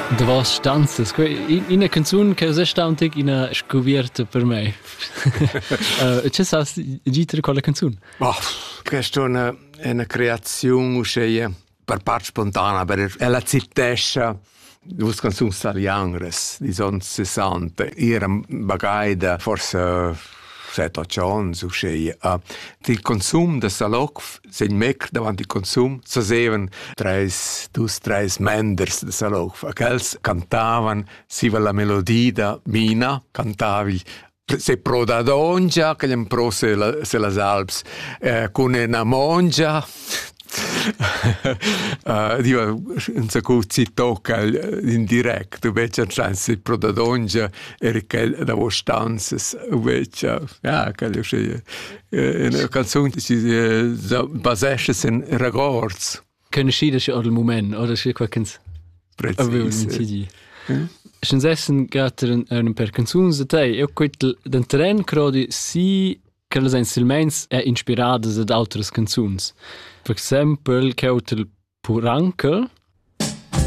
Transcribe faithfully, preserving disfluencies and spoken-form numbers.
Da vos stanzas, una canzone che ho staunt una scoperta per me. uh, C'è sas gitre con la canzone? Oh, questa è una, una creazione uscita per parte spontana, per la cittescia. Due canzoni italiane di anni sessanta. Era bagaida forse sette otto anni uscita. Uh, il consumo di Salok, se il mec davanti al consumo, sapevano tre, due, tre menders di Salok. Aquels cantavano, si va la melodia Mina, cantavi se pro da dongia, che gli pro se, la, se las Alps, eh, con una mongia. uh, diva non so come si tocca in direct invece chance il prodadongia e che da vo stanzas invece ja che è una canzone che si basesce in ragazzi che ne scide schon al moment oder c'è qualche precisi schon essen gatteren un per canzons de te e quel den tren crodi si che le sensilments è ispirada da altre canzons. Per esempio, che il Purankel,